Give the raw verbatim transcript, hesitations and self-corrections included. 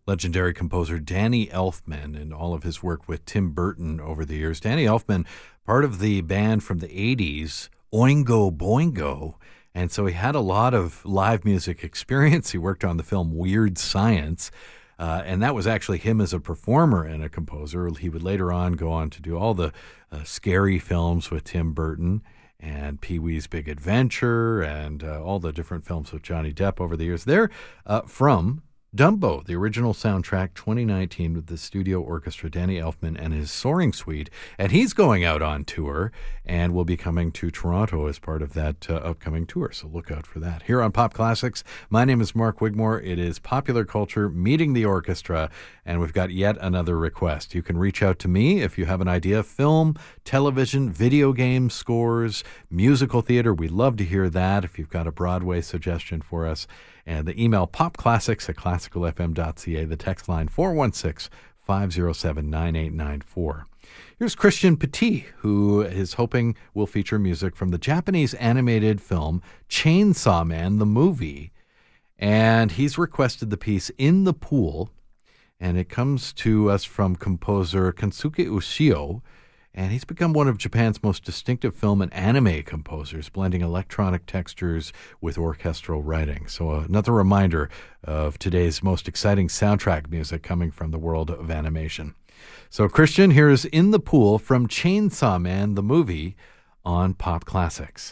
legendary composer Danny Elfman and all of his work with Tim Burton over the years. Danny Elfman, part of the band from the eighties, Oingo Boingo, and so he had a lot of live music experience. He worked on the film Weird Science, uh, and that was actually him as a performer and a composer. He would later on go on to do all the uh, scary films with Tim Burton and Pee-wee's Big Adventure and uh, all the different films with Johnny Depp over the years. They're uh, from Dumbo, the original soundtrack, twenty nineteen, with the studio orchestra, Danny Elfman and his Soaring Suite. And he's going out on tour and will be coming to Toronto as part of that uh, upcoming tour. So look out for that. Here on Pop Classics, my name is Mark Wigmore. It is Popular Culture Meeting the Orchestra, and we've got yet another request. You can reach out to me if you have an idea. Film, television, video game scores, musical theater. We'd love to hear that if you've got a Broadway suggestion for us. And the email popclassics at classical f m dot c a. The text line four one six, five oh seven, nine eight nine four. Here's Christian Petit, who is hoping will feature music from the Japanese animated film Chainsaw Man, the movie. And he's requested the piece In the Pool. And it comes to us from composer Kensuke Ushio. And he's become one of Japan's most distinctive film and anime composers, blending electronic textures with orchestral writing. So another reminder of today's most exciting soundtrack music coming from the world of animation. So Christian, here is In the Pool from Chainsaw Man, the movie, on Pop Classics.